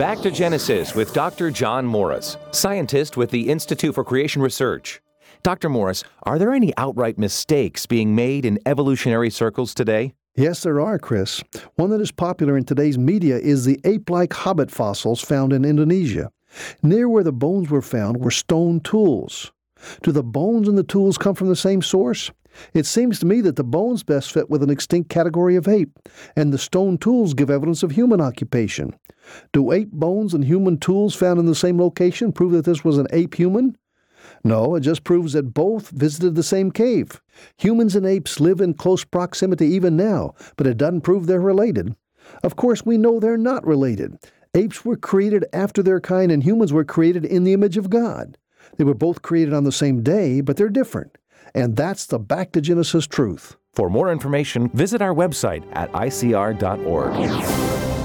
Back to Genesis with Dr. John Morris, scientist with the Institute for Creation Research. Dr. Morris, are there any outright mistakes being made in evolutionary circles today? Yes, there are, Chris. One that is popular in today's media is the ape-like hobbit fossils found in Indonesia. Near where the bones were found were stone tools. Do the bones and the tools come from the same source? It seems to me that the bones best fit with an extinct category of ape, and the stone tools give evidence of human occupation. Do ape bones and human tools found in the same location prove that this was an ape human? No, it just proves that both visited the same cave. Humans and apes live in close proximity even now, but it doesn't prove they're related. Of course, we know they're not related. Apes were created after their kind, and humans were created in the image of God. They were both created on the same day, but they're different. And that's the Back to Genesis truth. For more information, visit our website at icr.org.